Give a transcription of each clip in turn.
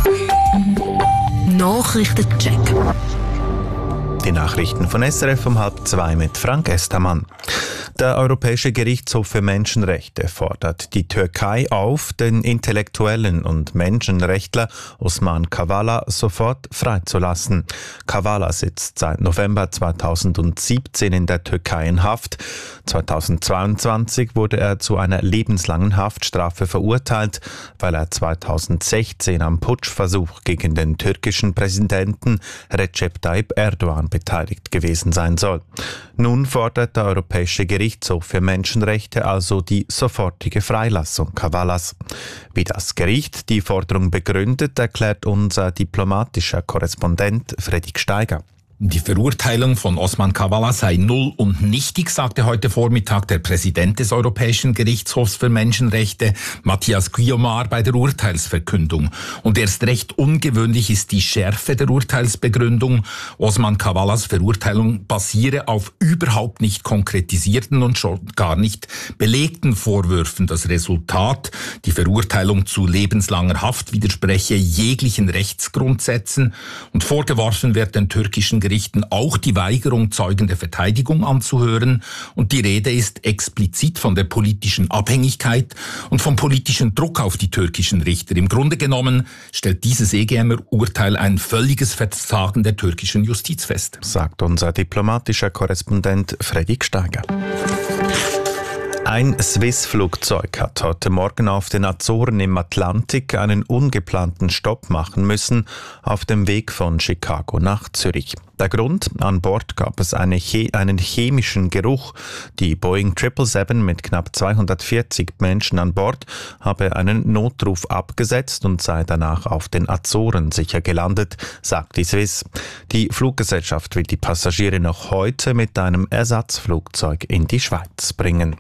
Nachrichtencheck. Die Nachrichten von SRF um 12:30 mit Frank Estermann. Der Europäische Gerichtshof für Menschenrechte fordert die Türkei auf, den Intellektuellen und Menschenrechtler Osman Kavala sofort freizulassen. Kavala sitzt seit November 2017 in der Türkei in Haft. 2022 wurde er zu einer lebenslangen Haftstrafe verurteilt, weil er 2016 am Putschversuch gegen den türkischen Präsidenten Recep Tayyip Erdogan beteiligt gewesen sein soll. Nun fordert der Europäische Gerichtshof für Menschenrechte also die sofortige Freilassung Kavalas. Wie das Gericht die Forderung begründet, erklärt unser diplomatischer Korrespondent Fredrik Steiger. Die Verurteilung von Osman Kavala sei null und nichtig, sagte heute Vormittag der Präsident des Europäischen Gerichtshofs für Menschenrechte, Matthias Guillaumard, bei der Urteilsverkündung. Und erst recht ungewöhnlich ist die Schärfe der Urteilsbegründung. Osman Kavalas Verurteilung basiere auf überhaupt nicht konkretisierten und schon gar nicht belegten Vorwürfen. Das Resultat, die Verurteilung zu lebenslanger Haft, widerspreche jeglichen Rechtsgrundsätzen und vorgeworfen wird den türkischen Gerichten auch die Weigerung, Zeugen der Verteidigung anzuhören. Und die Rede ist explizit von der politischen Abhängigkeit und vom politischen Druck auf die türkischen Richter. Im Grunde genommen stellt dieses EGM-Urteil ein völliges Versagen der türkischen Justiz fest, sagt unser diplomatischer Korrespondent Fredrik Steiger. Ein Swiss-Flugzeug hat heute Morgen auf den Azoren im Atlantik einen ungeplanten Stopp machen müssen auf dem Weg von Chicago nach Zürich. Der Grund: an Bord gab es einen chemischen Geruch. Die Boeing 777 mit knapp 240 Menschen an Bord habe einen Notruf abgesetzt und sei danach auf den Azoren sicher gelandet, sagt die Swiss. Die Fluggesellschaft will die Passagiere noch heute mit einem Ersatzflugzeug in die Schweiz bringen.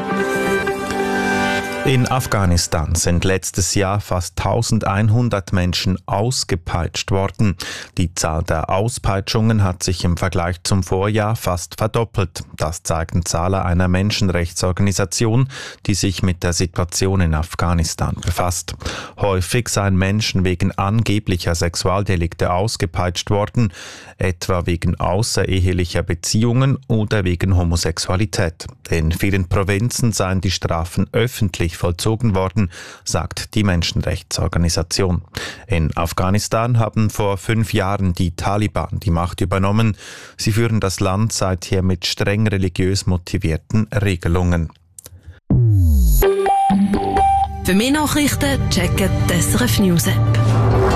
In Afghanistan sind letztes Jahr fast 1100 Menschen ausgepeitscht worden. Die Zahl der Auspeitschungen hat sich im Vergleich zum Vorjahr fast verdoppelt. Das zeigen Zahlen einer Menschenrechtsorganisation, die sich mit der Situation in Afghanistan befasst. Häufig seien Menschen wegen angeblicher Sexualdelikte ausgepeitscht worden, etwa wegen außerehelicher Beziehungen oder wegen Homosexualität. In vielen Provinzen seien die Strafen öffentlich vollzogen worden, sagt die Menschenrechtsorganisation. In Afghanistan haben vor 5 Jahren die Taliban die Macht übernommen. Sie führen das Land seither mit streng religiös motivierten Regelungen. Für mehr Nachrichten checken die SRF News App.